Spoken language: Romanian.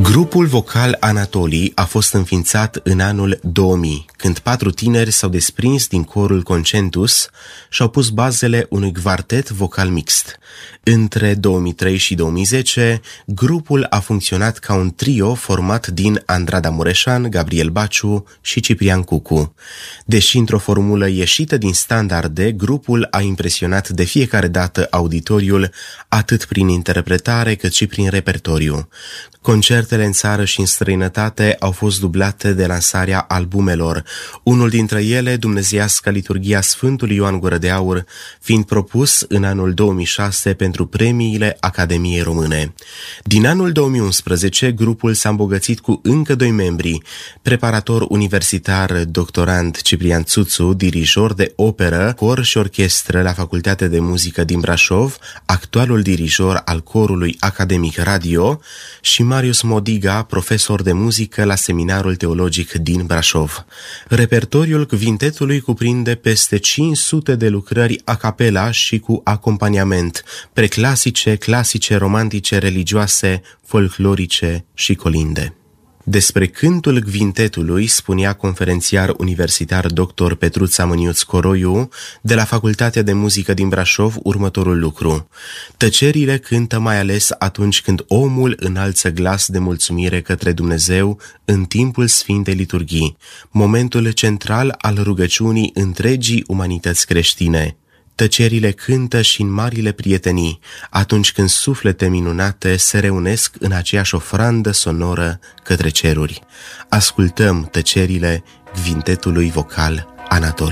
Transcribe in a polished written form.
Grupul vocal Anatolii a fost înființat în anul 2000, când 4 tineri s-au desprins din corul Concentus și au pus bazele unui quartet vocal mixt. Între 2003 și 2010, grupul a funcționat ca un trio format din Andrada Mureșan, Gabriel Baciu și Ciprian Cucu. Deși într-o formulă ieșită din standarde, grupul a impresionat de fiecare dată auditoriul, atât prin interpretare cât și prin repertoriu. Concertele în țară și în străinătate au fost dublate de lansarea albumelor, unul dintre ele, Dumnezeiasca Liturghia Sfântului Ioan Gură de Aur, fiind propus în anul 2006 pentru premiile Academiei Române. Din anul 2011, grupul s-a îmbogățit cu încă 2 membri, preparator universitar doctorand Ciprian Țuțu, dirijor de operă, cor și orchestră la Facultatea de Muzică din Brașov, actualul dirijor al corului academic radio, și Marius Modiga, profesor de muzică la Seminarul Teologic din Brașov. Repertoriul quintetului cuprinde peste 500 de lucrări a capela și cu acompaniament, preclasice, clasice, romantice, religioase, folclorice și colinde. Despre cântul quintetului spunea conferențiar universitar dr. Petruța Mâniuț Coroiu de la Facultatea de Muzică din Brașov următorul lucru: tăcerile cântă mai ales atunci când omul înalță glas de mulțumire către Dumnezeu în timpul Sfintei Liturghii, momentul central al rugăciunii întregii umanități creștine. Tăcerile cântă și în marile prietenii, atunci când suflete minunate se reunesc în aceeași ofrandă sonoră către ceruri. Ascultăm tăcerile quintetului vocal Anatolii.